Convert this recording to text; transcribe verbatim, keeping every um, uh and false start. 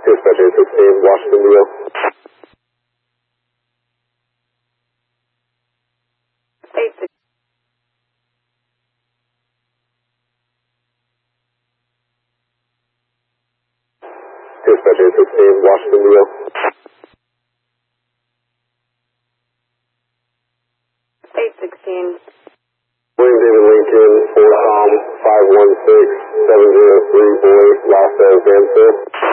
Dispatch eight sixteen, Washington, New York. eight sixteen. Dispatch eight sixteen, Washington, New York. eight sixteen. William David Lincoln, four Tom, five one six, seven zero three, boy, Los Angeles,